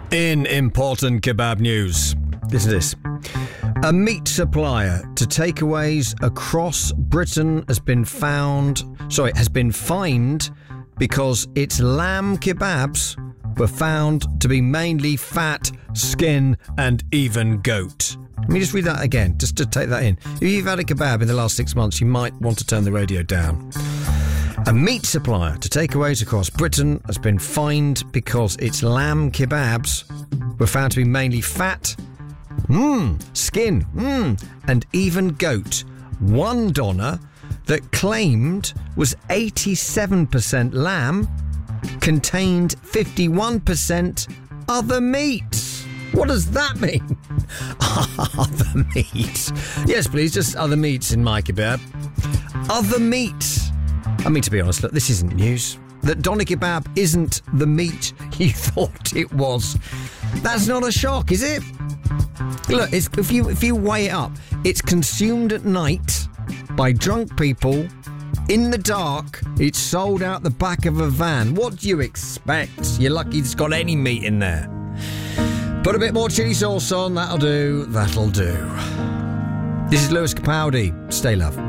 In important kebab news, listen to this. A meat supplier to takeaways across Britain has been fined because its lamb kebabs were found to be mainly fat, skin and even goat. Let me just read that again, just to take that in. If you've had a kebab in the last 6 months, you might want to turn the radio down. A meat supplier to takeaways across Britain has been fined because its lamb kebabs were found to be mainly fat, skin, and even goat. One doner that claimed was 87% lamb contained 51% other meats. What does that mean? Other meats. Yes, please, just other meats in my kebab. Other meats. I mean, to be honest, look, this isn't news. That doner kebab isn't the meat you thought it was. That's not a shock, is it? Look, if you weigh it up, it's consumed at night by drunk people in the dark. It's sold out the back of a van. What do you expect? You're lucky it's got any meat in there. Put a bit more chilli sauce on, that'll do. This is Lewis Capaldi. Stay love.